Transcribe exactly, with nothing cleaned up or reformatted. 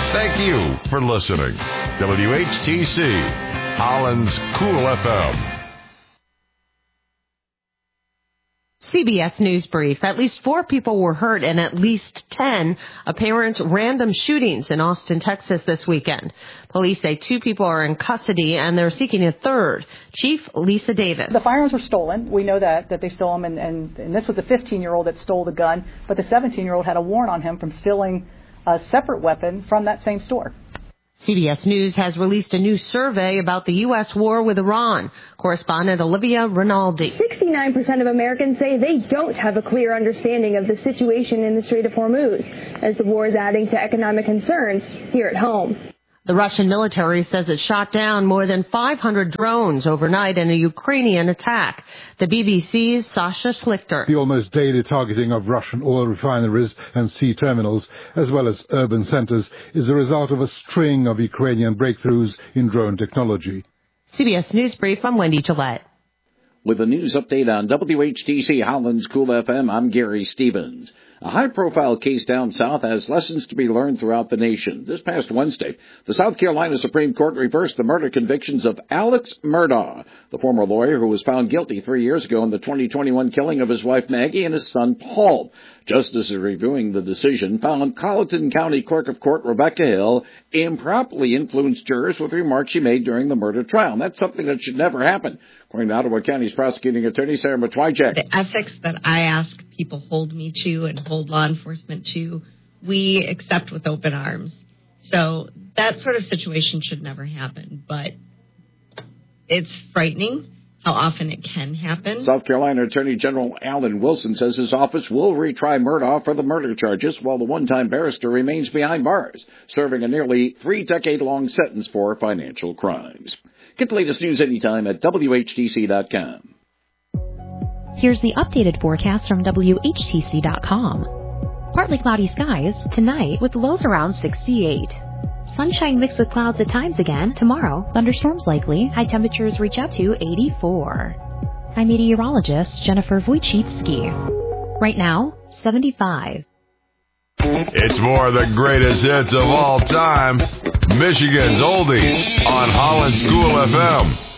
Thank you for listening. W H T C, Holland's Cool F M. C B S News Brief. At least four people were hurt and at least ten apparent random shootings in Austin, Texas this weekend. Police say two people are in custody and they're seeking a third. Chief Lisa Davis. The firearms were stolen. We know that, that they stole them, and, and, and this was a fifteen-year-old that stole the gun, but the seventeen-year-old had a warrant on him from stealing a separate weapon from that same store. C B S News has released a new survey about the U S war with Iran. Correspondent Olivia Rinaldi. sixty-nine percent of Americans say they don't have a clear understanding of the situation in the Strait of Hormuz, as the war is adding to economic concerns here at home. The Russian military says it shot down more than five hundred drones overnight in a Ukrainian attack. The B B C's Sasha Schlichter. The almost daily targeting of Russian oil refineries and sea terminals, as well as urban centers, is a result of a string of Ukrainian breakthroughs in drone technology. C B S News Brief, I'm Wendy Gillette. With a news update on W H T C Holland's Cool F M, I'm Gary Stevens. A high-profile case down south has lessons to be learned throughout the nation. This past Wednesday, the South Carolina Supreme Court reversed the murder convictions of Alex Murdaugh, the former lawyer who was found guilty three years ago in the twenty twenty-one killing of his wife Maggie and his son Paul. Justices reviewing the decision found Colleton County Clerk of Court Rebecca Hill improperly influenced jurors with remarks she made during the murder trial. And that's something that should never happen, according to Ottawa County's prosecuting attorney, Sarah Matwijak. The ethics that I ask people hold me to and hold law enforcement to, we accept with open arms. So that sort of situation should never happen, but it's frightening how often it can happen. South Carolina Attorney General Alan Wilson says his office will retry Murdaugh for the murder charges while the one-time barrister remains behind bars, serving a nearly three-decade-long sentence for financial crimes. Get the latest news anytime at W H T C dot com. Here's the updated forecast from W H T C dot com. Partly cloudy skies tonight with lows around sixty-eight. Sunshine mixed with clouds at times again. Tomorrow, thunderstorms likely. High temperatures reach up to eighty-four. I'm meteorologist Jennifer Wojcicki. Right now, seventy-five. It's more of the greatest hits of all time. Michigan's Oldies on Holland's Cool F M.